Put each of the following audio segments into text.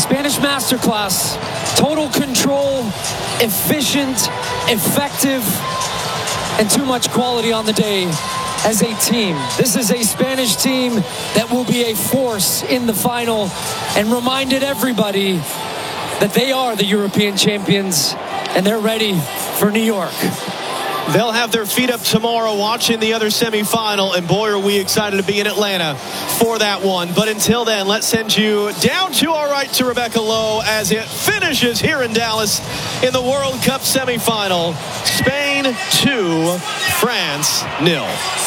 Spanish masterclass, total control, efficient, effective, and too much quality on the day as a team. This is a Spanish team that will be a force in the final and reminded everybody that they are the European champions and they're ready for New York. They'll have their feet up tomorrow watching the other semifinal, and boy, are we excited to be in Atlanta for that one. But until then, let's send you down to our right to Rebecca Lowe as it finishes here in Dallas in the World Cup semifinal. Spain 2, France 0.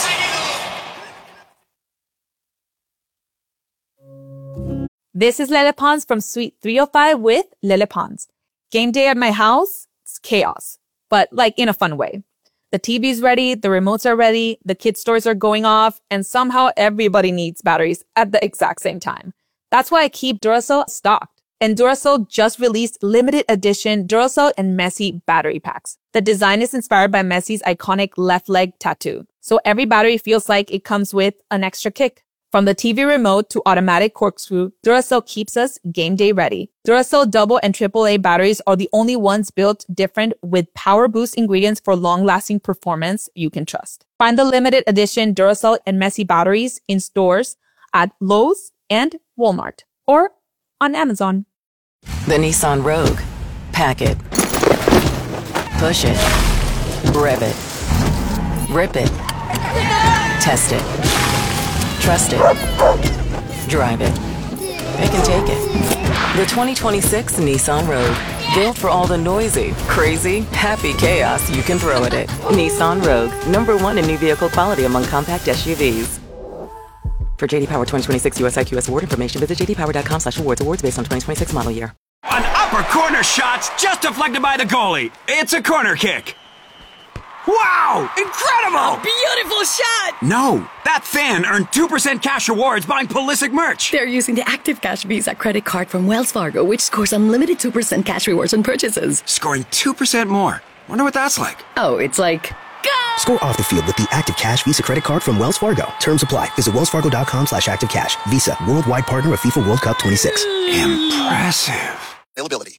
This is Lele Pons from Suite 305 with Lele Pons. Game day at my house, it's chaos, but like in a fun way. The TV's ready, the remotes are ready, the kids' toys are going off, and somehow everybody needs batteries at the exact same time. That's why I keep Duracell stocked. And Duracell just released limited edition Duracell and Messi battery packs. The design is inspired by Messi's iconic left leg tattoo. So every battery feels like it comes with an extra kick. From the TV remote to automatic corkscrew, Duracell keeps us game day ready. Duracell double and AAA batteries are the only ones built different with power boost ingredients for long-lasting performance you can trust. Find the limited edition Duracell and Messi batteries in stores at Lowe's and Walmart or on Amazon. The Nissan Rogue. Pack it. Push it. Rev it. Rip it. Test it. Trust it. Drive it. Pick and take it. The 2026 Nissan Rogue. Built for all the noisy, crazy, happy chaos you can throw at it. Nissan Rogue. #1 in new vehicle quality among compact SUVs. For JD Power 2026 US IQS award information, visit jdpower.com/awards. Awards based on 2026 model year. An upper corner shot's just deflected by the goalie. It's a corner kick. Wow! Incredible! Beautiful shot! No, that fan earned 2% cash rewards buying Pulisic merch. They're using the Active Cash Visa credit card from Wells Fargo, which scores unlimited 2% cash rewards on purchases. Scoring 2% more. Wonder what that's like. Oh, it's like... Go! Score off the field with the Active Cash Visa credit card from Wells Fargo. Terms apply. Visit wellsfargo.com/activecash. Visa, worldwide partner of FIFA World Cup 26. Impressive. Availability.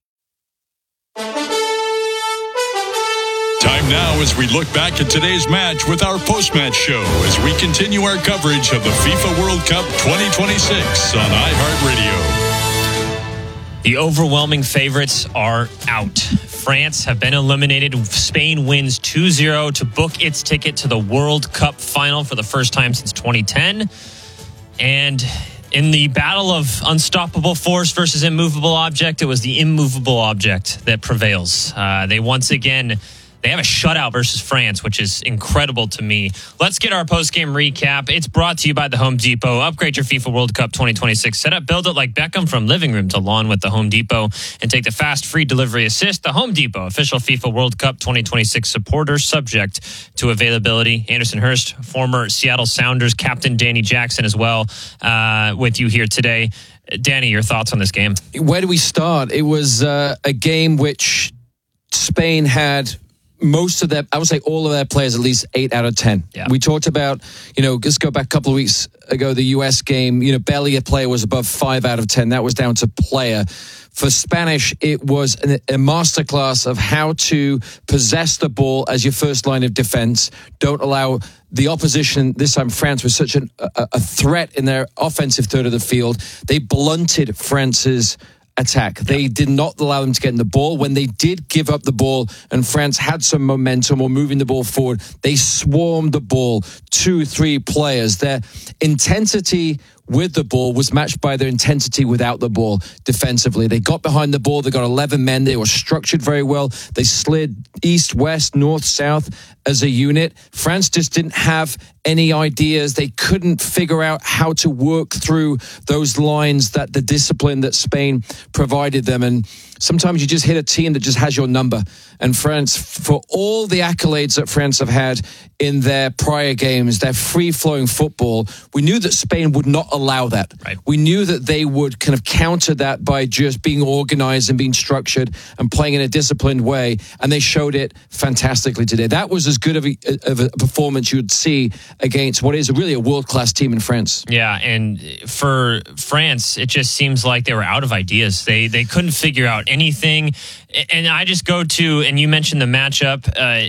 Time now as we look back at today's match with our post-match show as we continue our coverage of the FIFA World Cup 2026 on iHeartRadio. The overwhelming favorites are out. France have been eliminated. Spain wins 2-0 to book its ticket to the World Cup final for the first time since 2010. And in the battle of unstoppable force versus immovable object, it was the immovable object that prevails. They have a shutout versus France, which is incredible to me. Let's get our post-game recap. It's brought to you by the Home Depot. Upgrade your FIFA World Cup 2026 setup. Build it like Beckham from living room to lawn with the Home Depot. And take the fast, free delivery assist. The Home Depot, official FIFA World Cup 2026 supporter, subject to availability. Anderson Hurst, former Seattle Sounders captain Danny Jackson as well, with you here today. Danny, your thoughts on this game? Where do we start? It was a game which Spain had most of their, I would say all of their players, at least 8 out of 10. Yeah. We talked about, just go back a couple of weeks ago, the US game, barely a player was above 5 out of 10. That was down to player. For Spanish, it was a masterclass of how to possess the ball as your first line of defense. Don't allow the opposition, this time France, was such a threat in their offensive third of the field. They blunted France's attack. They did not allow them to get in the ball. When they did give up the ball and France had some momentum or moving the ball forward, they swarmed the ball. 2-3 players. Their intensity with the ball was matched by their intensity without the ball defensively. They got behind the ball. They got 11 men. They were structured very well. They slid east, west, north, south as a unit. France just didn't have any ideas. They couldn't figure out how to work through those lines, that the discipline that Spain provided them. And sometimes you just hit a team that just has your number. And France, for all the accolades that France have had in their prior games, their free-flowing football, we knew that Spain would not allow that. Right. We knew that they would kind of counter that by just being organized and being structured and playing in a disciplined way, and they showed it fantastically today. That was as good of a performance you would see against what is really a world-class team in France. Yeah, and for France, it just seems like they were out of ideas. They couldn't figure out anything. And I just go to, and you mentioned the matchup,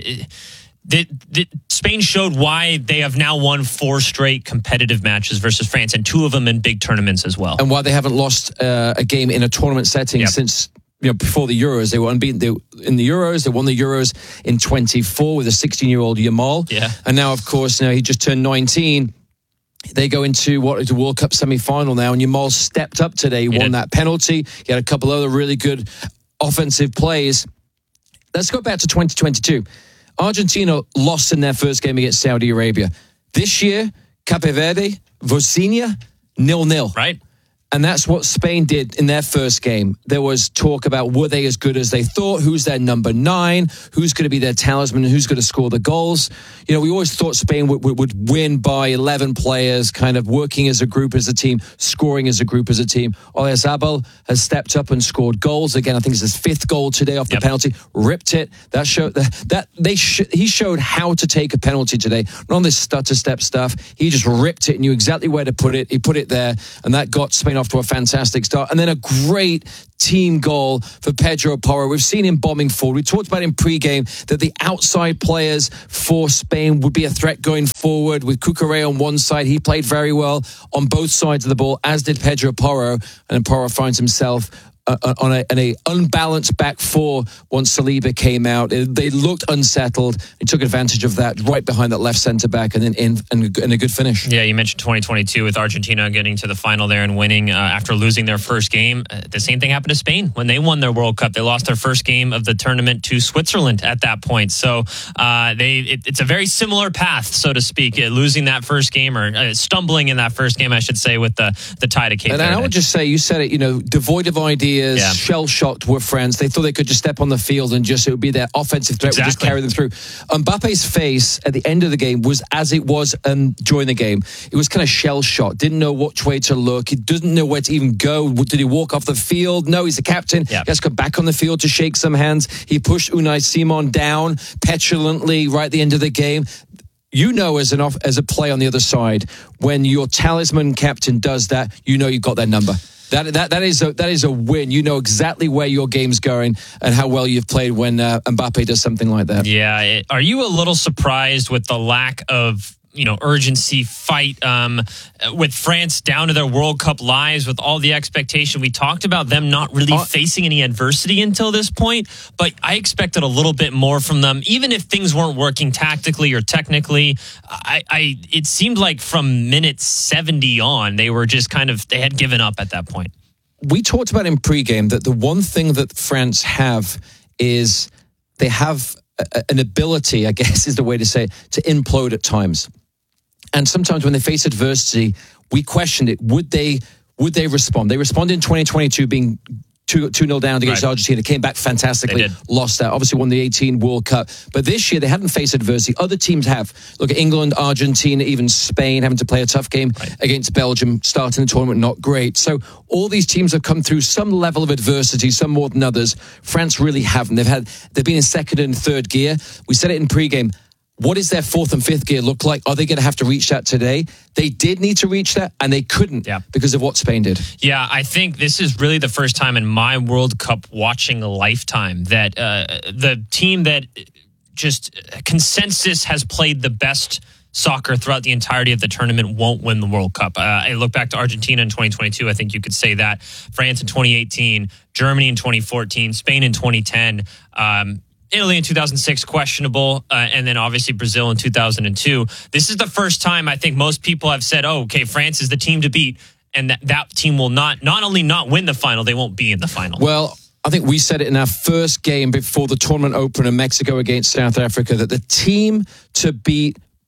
Spain showed why they have now won 4 straight competitive matches versus France, and 2 of them in big tournaments as well. And why they haven't lost a game in a tournament setting since before the Euros. They were unbeaten in the Euros. They won the Euros in 24 with a 16-year-old Yamal. Yeah. And now, of course, he just turned 19. They go into what is a World Cup semi-final now, and Yamal stepped up today. He won that penalty. He had a couple other really good offensive plays. Let's go back to 2022. Argentina lost in their first game against Saudi Arabia. This year, Cape Verde, Bosnia, 0-0. Right. And that's what Spain did in their first game. There was talk about were they as good as they thought? Who's their number 9? Who's going to be their talisman? Who's going to score the goals? We always thought Spain would win by 11 players, kind of working as a group, as a team, scoring as a group, as a team. Oyarzabal has stepped up and scored goals. Again, I think it's his 5th goal today off the penalty. Ripped it. That showed he showed how to take a penalty today. Not on this stutter step stuff. He just ripped it, knew exactly where to put it. He put it there, and that got Spain off to a fantastic start. And then a great team goal for Pedro Porro. We've seen him bombing forward. We talked about in pre-game that the outside players for Spain would be a threat going forward. With Cucurella on one side, he played very well on both sides of the ball, as did Pedro Porro. And then Porro finds himself on an unbalanced back 4 once Saliba came out. They looked unsettled. He took advantage of that right behind that left centre back, and then in a good finish. Yeah, you mentioned 2022 with Argentina getting to the final there and winning after losing their first game. The same thing happened to Spain when they won their World Cup. They lost their first game of the tournament to Switzerland at that point. So it's a very similar path, so to speak, losing that first game, or stumbling in that first game, I should say, with the tie to Cape Verde. And I would just say, you said it, devoid of ideas, shell-shocked were France. They thought they could just step on the field and it would be their offensive threat, would just carry them through. Mbappe's face at the end of the game was as it was during the game. It was kind of shell-shocked, didn't know which way to look. He didn't know where to even go. Did he walk off the field? No, he's the captain. He has to go back on the field to shake some hands. He pushed Unai Simon down petulantly right at the end of the game. As a play on the other side, when your talisman captain does that, you've got their number. That is a win. You know exactly where your game's going and how well you've played when Mbappe does something like that. Yeah. Are you a little surprised with the lack of urgency, fight with France down to their World Cup lives, with all the expectation? We talked about them not really facing any adversity until this point, but I expected a little bit more from them, even if things weren't working tactically or technically. It seemed like from minute 70 on, they were just they had given up at that point. We talked about in pregame that the one thing that France have is they have an ability, I guess is the way to say it, to implode at times. And sometimes when they face adversity, we questioned it. Would they respond? They responded in 2022 being 2-0 down against Argentina, came back fantastically, lost that, obviously won the 18 World Cup. But this year, they hadn't faced adversity. Other teams have. Look at England, Argentina, even Spain, having to play a tough game against Belgium, starting the tournament, not great. So all these teams have come through some level of adversity, some more than others. France really haven't. They've been in second and third gear. We said it in pregame. What does their 4th and 5th gear look like? Are they going to have to reach that today? They did need to reach that, and they couldn't because of what Spain did. Yeah, I think this is really the first time in my World Cup watching lifetime that the team that just consensus has played the best soccer throughout the entirety of the tournament won't win the World Cup. I look back to Argentina in 2022. I think you could say that. France in 2018, Germany in 2014, Spain in 2010, Italy in 2006, questionable, and then obviously Brazil in 2002. This is the first time I think most people have said, France is the team to beat, and that team will not only not win the final, they won't be in the final. Well, I think we said it in our first game before the tournament opener in Mexico against South Africa, that the team to beat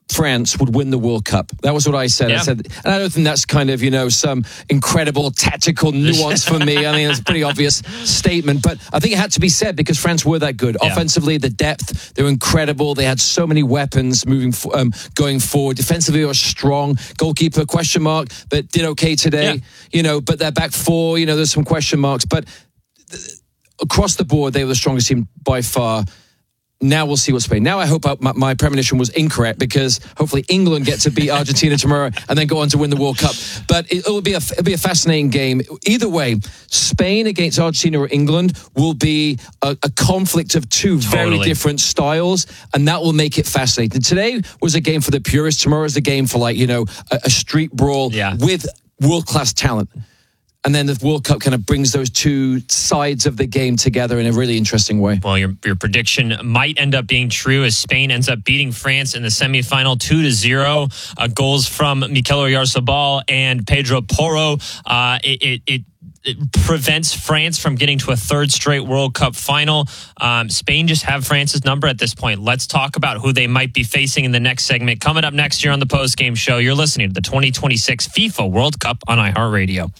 France would win the World Cup. That was what I said. Yeah. I said, and I don't think that's kind of, some incredible tactical nuance for me. I mean, it's a pretty obvious statement, but I think it had to be said because France were that good. Yeah. Offensively, the depth, they were incredible. They had so many weapons going forward. Defensively, they were strong. Goalkeeper, question mark, but did okay today. Yeah. But their back four, there's some question marks. But across the board, they were the strongest team by far. Now we'll see what Spain. Now I hope my premonition was incorrect because hopefully England get to beat Argentina tomorrow and then go on to win the World Cup. But it'll be a fascinating game. Either way, Spain against Argentina or England will be a conflict of two very different styles, and that will make it fascinating. Today was a game for the purists. Tomorrow is a game for a street brawl with world-class talent. And then the World Cup kind of brings those two sides of the game together in a really interesting way. Well, your prediction might end up being true as Spain ends up beating France in the semifinal 2-0. Goals from Mikel Oyarzabal and Pedro Porro. It prevents France from getting to a third straight World Cup final. Spain just have France's number at this point. Let's talk about who they might be facing in the next segment. Coming up next year on the postgame show, you're listening to the 2026 FIFA World Cup on iHeartRadio.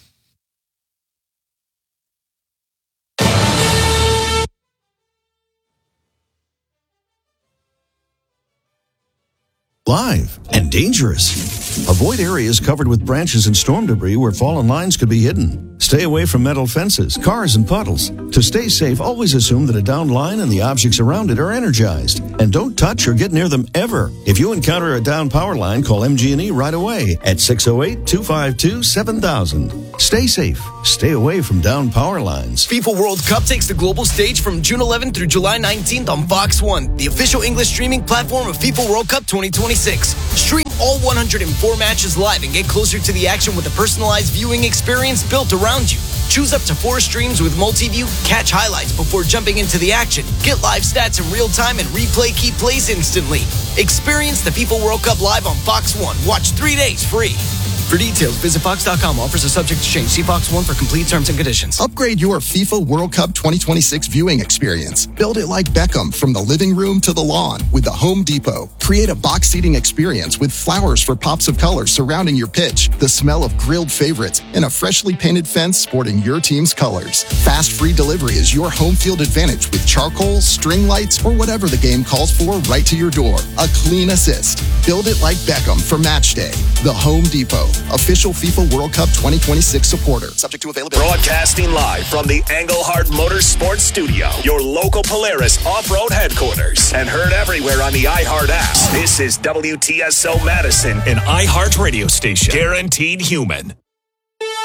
Live and dangerous. Avoid areas covered with branches and storm debris where fallen lines could be hidden. Stay away from metal fences, cars, and puddles. To stay safe, always assume that a downed line and the objects around it are energized. And don't touch or get near them ever. If you encounter a downed power line, call MG&E right away at 608-252-7000. Stay safe. Stay away from downed power lines. FIFA World Cup takes the global stage from June 11th through July 19th on Fox One, the official English streaming platform of FIFA World Cup 2026. Stream all 104 matches live and get closer to the action with a personalized viewing experience built around you. Choose up to 4 streams with multi-view, catch highlights before jumping into the action, get live stats in real time, and replay key plays instantly. Experience the FIFA World Cup live on Fox One. Watch 3 days free. For details, visit Fox.com. Offers are subject to change. See Fox One for complete terms and conditions. Upgrade your FIFA World Cup 2026 viewing experience. Build it like Beckham from the living room to the lawn with the Home Depot. Create a box seating experience with flowers for pops of color surrounding your pitch, the smell of grilled favorites, and a freshly painted fence sporting your team's colors. Fast free delivery is your home field advantage with charcoal, string lights, or whatever the game calls for right to your door. A clean assist. Build it like Beckham for match day. The Home Depot. Official FIFA World Cup 2026 supporter. Subject to availability. Broadcasting live from the Engelhard Motorsports Studio, your local Polaris off-road headquarters, and heard everywhere on the iHeart app. This is WTSO Madison, an iHeart radio station. Guaranteed human.